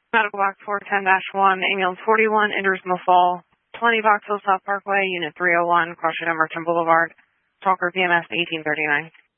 Medical Box 410-1, ambulance 41, enters Fall, 20 Box Hill South Parkway, Unit 301, crossing Merchant Boulevard. Talker PMS 1839.